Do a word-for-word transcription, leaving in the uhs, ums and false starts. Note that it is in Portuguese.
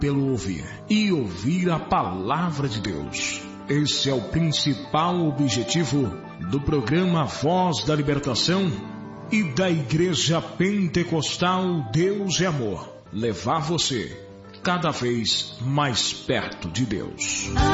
pelo ouvir e ouvir a palavra de Deus. Esse é o principal objetivo do programa Voz da Libertação e da Igreja Pentecostal Deus é Amor. Levar você cada vez mais perto de Deus.